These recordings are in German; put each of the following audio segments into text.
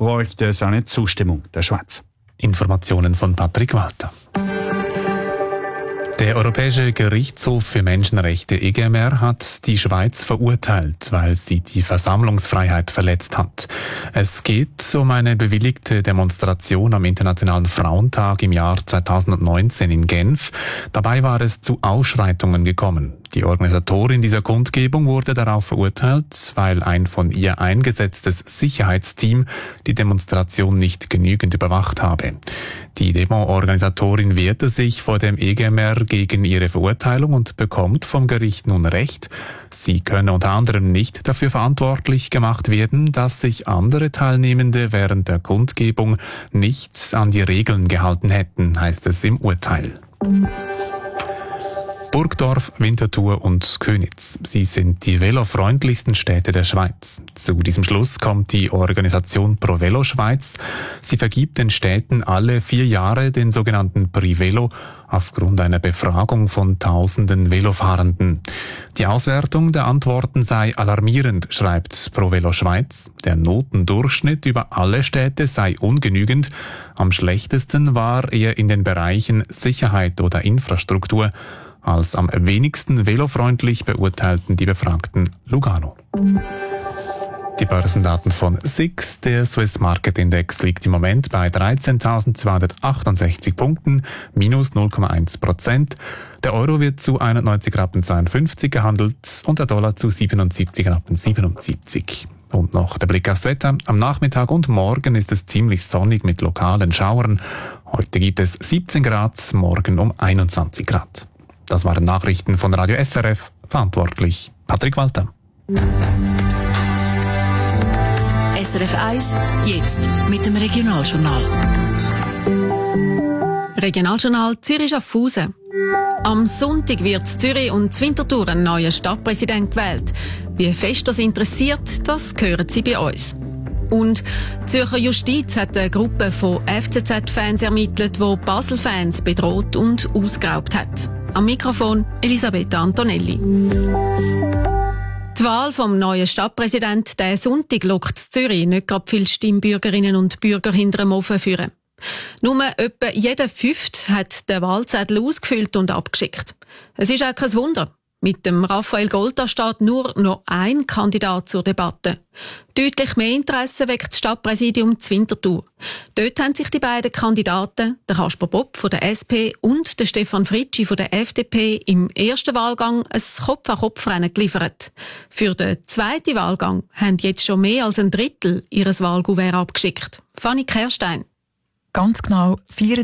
bräuchte es eine Zustimmung der Schweiz. Informationen von Patrick Walter. Der Europäische Gerichtshof für Menschenrechte EGMR hat die Schweiz verurteilt, weil sie die Versammlungsfreiheit verletzt hat. Es geht um eine bewilligte Demonstration am Internationalen Frauentag im Jahr 2019 in Genf. Dabei war es zu Ausschreitungen gekommen. Die Organisatorin dieser Kundgebung wurde darauf verurteilt, weil ein von ihr eingesetztes Sicherheitsteam die Demonstration nicht genügend überwacht habe. Die Demo-Organisatorin wehrte sich vor dem EGMR gegen ihre Verurteilung und bekommt vom Gericht nun Recht. Sie könne unter anderem nicht dafür verantwortlich gemacht werden, dass sich andere Teilnehmende während der Kundgebung nicht an die Regeln gehalten hätten, heißt es im Urteil. Burgdorf, Winterthur und Köniz. Sie sind die velofreundlichsten Städte der Schweiz. Zu diesem Schluss kommt die Organisation Pro Velo Schweiz. Sie vergibt den Städten alle 4 Jahre den sogenannten Prix Velo aufgrund einer Befragung von tausenden Velofahrenden. Die Auswertung der Antworten sei alarmierend, schreibt Pro Velo Schweiz. Der Notendurchschnitt über alle Städte sei ungenügend. Am schlechtesten war er in den Bereichen Sicherheit oder Infrastruktur. Als am wenigsten velofreundlich beurteilten die Befragten Lugano. Die Börsendaten von SIX, der Swiss Market Index, liegt im Moment bei 13.268 Punkten, minus 0,1%. Der Euro wird zu 91,52 gehandelt und der Dollar zu 77,77. Und noch der Blick aufs Wetter. Am Nachmittag und morgen ist es ziemlich sonnig mit lokalen Schauern. Heute gibt es 17 Grad, morgen um 21 Grad. Das waren Nachrichten von Radio SRF. Verantwortlich Patrick Walter. SRF 1, jetzt mit dem Regionaljournal. Regionaljournal Zürich-Schaffhausen. Am Sonntag wird in Zürich und Winterthur ein neuer Stadtpräsident gewählt. Wie fest das interessiert, das hören Sie bei uns. Und die Zürcher Justiz hat eine Gruppe von FCZ-Fans ermittelt, die Basel-Fans bedroht und ausgeraubt hat. Am Mikrofon Elisabetta Antonelli. Die Wahl vom neuen Stadtpräsidenten diesen Sonntag lockt in Zürich nicht gerade viele Stimmbürgerinnen und Bürger hinter dem Ofen führen. Nur etwa jeder Fünfte hat den Wahlzettel ausgefüllt und abgeschickt. Es ist auch kein Wunder. Mit dem Raphael Golta steht nur noch ein Kandidat zur Debatte. Deutlich mehr Interesse weckt das Stadtpräsidium zu Winterthur. Dort haben sich die beiden Kandidaten, der Kasper Bob von der SP und der Stefan Fritschi von der FDP, im ersten Wahlgang ein Kopf-an-Kopf-Rennen geliefert. Für den zweiten Wahlgang haben jetzt schon mehr als ein Drittel ihres Wahlkuvert abgeschickt. Fanny Kerstein. Ganz genau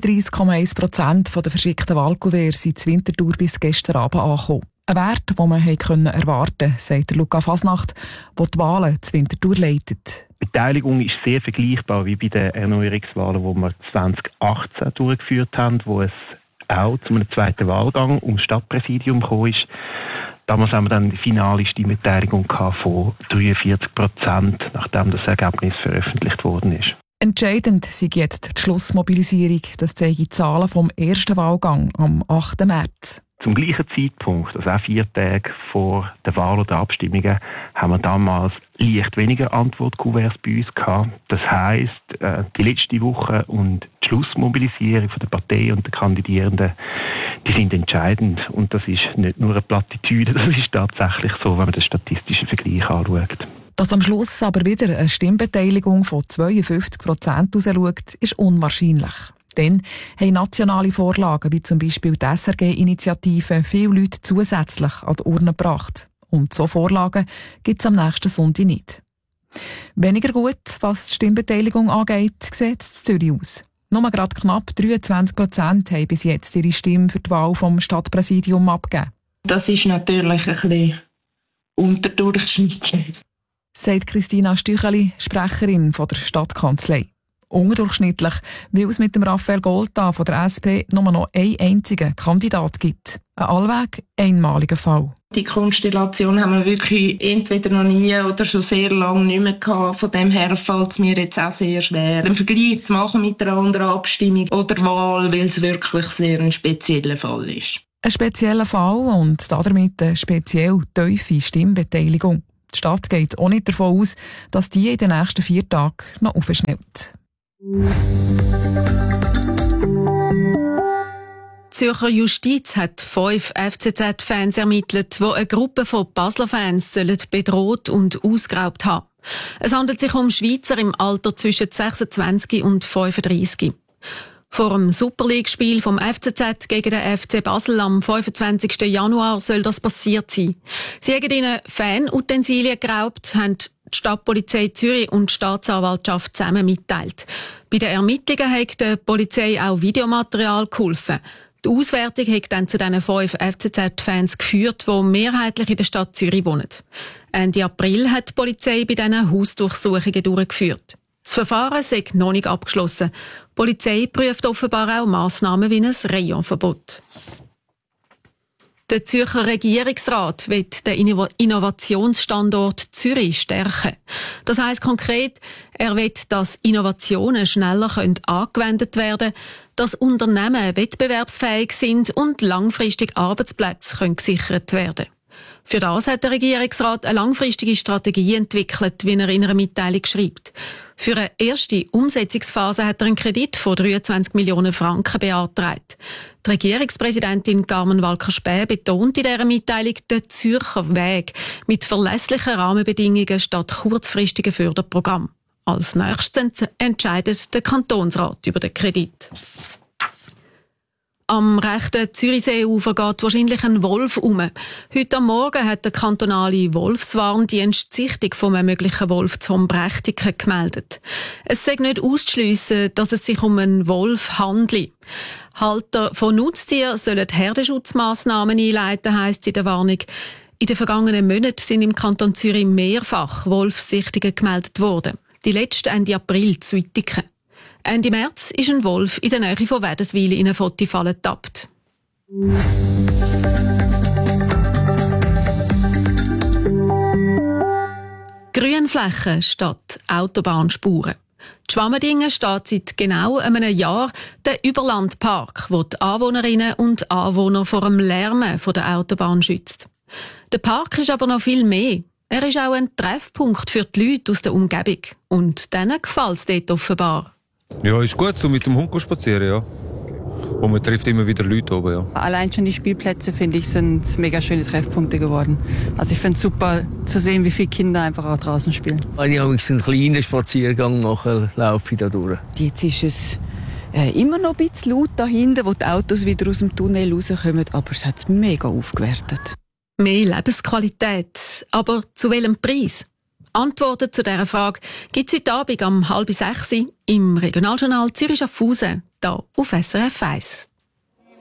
34,1% der verschickten Wahlkuverts sind in Winterthur bis gestern Abend angekommen. Ein Wert, den man erwarten konnte, sagt Luca Fasnacht, der die Wahlen zu Winterthur leitet. Die Beteiligung ist sehr vergleichbar wie bei den Erneuerungswahlen, die wir 2018 durchgeführt haben, wo es auch zu einem zweiten Wahlgang ums Stadtpräsidium gekommen ist. Damals haben wir dann die finale Stimmbeteiligung von 43%, nachdem das Ergebnis veröffentlicht worden ist. Entscheidend sei jetzt die Schlussmobilisierung. Das zeigen die Zahlen vom ersten Wahlgang am 8. März. Zum gleichen Zeitpunkt, also auch 4 Tage vor der Wahl oder Abstimmungen, haben wir damals leicht weniger Antwortkuverts bei uns gehabt. Das heisst, die letzte Woche und die Schlussmobilisierung der Partei und der Kandidierenden, die sind entscheidend. Und das ist nicht nur eine Plattitüde, das ist tatsächlich so, wenn man den statistischen Vergleich anschaut. Dass am Schluss aber wieder eine Stimmbeteiligung von 52% rausschaut, ist unwahrscheinlich. Dann haben nationale Vorlagen, wie zum Beispiel die SRG-Initiative, viele Leute zusätzlich an die Urne gebracht. Und so Vorlagen gibt es am nächsten Sonntag nicht. Weniger gut, was die Stimmbeteiligung angeht, sieht es in Zürich aus. Nur gerade knapp 23% haben bis jetzt ihre Stimme für die Wahl vom Stadtpräsidium abgegeben. Das ist natürlich ein bisschen unterdurchschnittlich, sagt Christina Stücheli, Sprecherin von der Stadtkanzlei. Unterdurchschnittlich, weil es mit dem Raphael Golta von der SP nur noch einen einzigen Kandidat gibt. Ein allweg einmaliger Fall. Die Konstellation haben wir wirklich entweder noch nie oder schon sehr lange nicht mehr gehabt. Von dem her fällt es mir jetzt auch sehr schwer, einen Vergleich zu machen mit einer anderen Abstimmung oder Wahl, weil es wirklich sehr ein spezieller Fall ist. Ein spezieller Fall und damit eine speziell tiefe Stimmbeteiligung. Die Stadt geht auch nicht davon aus, dass die in den nächsten 4 Tagen noch aufschnellt. Die Zürcher Justiz hat 5 FCZ-Fans ermittelt, die eine Gruppe von Basler-Fans bedroht und ausgeraubt haben. Es handelt sich um Schweizer im Alter zwischen 26 und 35. Vor dem Super League-Spiel vom FCZ gegen den FC Basel am 25. Januar soll das passiert sein. Sie haben ihnen Fanutensilien geraubt, haben die Stadtpolizei Zürich und die Staatsanwaltschaft zusammen mitteilt. Bei den Ermittlungen hat der Polizei auch Videomaterial geholfen. Die Auswertung hat dann zu diesen 5 FCZ-Fans geführt, die mehrheitlich in der Stadt Zürich wohnen. Ende April hat die Polizei bei diesen Hausdurchsuchungen durchgeführt. Das Verfahren sei noch nicht abgeschlossen. Die Polizei prüft offenbar auch Massnahmen wie ein Rayonverbot. Der Zürcher Regierungsrat will den Innovationsstandort Zürich stärken. Das heisst konkret, er will, dass Innovationen schneller angewendet werden können, dass Unternehmen wettbewerbsfähig sind und langfristig Arbeitsplätze gesichert werden können. Für das hat der Regierungsrat eine langfristige Strategie entwickelt, wie er in einer Mitteilung schreibt. Für eine erste Umsetzungsphase hat er einen Kredit von 23 Millionen Franken beantragt. Die Regierungspräsidentin Carmen Walker-Späh betont in dieser Mitteilung den Zürcher Weg mit verlässlichen Rahmenbedingungen statt kurzfristigen Förderprogrammen. Als nächstes entscheidet der Kantonsrat über den Kredit. Am rechten Zürichseeufer geht wahrscheinlich ein Wolf um. Heute am Morgen hat der kantonale Wolfswarndienst die Sichtung von einem möglichen Wolf zum Brächtigen gemeldet. Es sei nicht auszuschliessen, dass es sich um einen Wolf handelt. Halter von Nutztieren sollen Herdenschutzmaßnahmen einleiten, heisst es in der Warnung. In den vergangenen Monaten sind im Kanton Zürich mehrfach Wolfssichtungen gemeldet worden. Die letzte Ende April zu Ittigen. Ende März ist ein Wolf in der Nähe von Wädenswil in eine Fotofalle getappt. Grünflächen statt Autobahnspuren. Die Schwammendingen steht seit genau einem Jahr der Überlandpark, der die Anwohnerinnen und Anwohner vor dem Lärmen von der Autobahn schützt. Der Park ist aber noch viel mehr. Er ist auch ein Treffpunkt für die Leute aus der Umgebung. Und denen gefällt es dort offenbar. Ja, ist gut, so mit dem Hund spazieren, ja. Und man trifft immer wieder Leute oben, ja. Allein schon die Spielplätze, finde ich, sind mega schöne Treffpunkte geworden. Also ich finde es super zu sehen, wie viele Kinder einfach auch draußen spielen. Wenn ich einen kleinen Spaziergang mache, laufe ich da durch. Jetzt ist es immer noch ein bisschen laut da hinten, wo die Autos wieder aus dem Tunnel rauskommen, aber es hat es mega aufgewertet. Mehr Lebensqualität. Aber zu welchem Preis? Antworten zu dieser Frage gibt es heute Abend um 5:30 im Regionaljournal Zürich-Schaffhausen, hier auf SRF 1.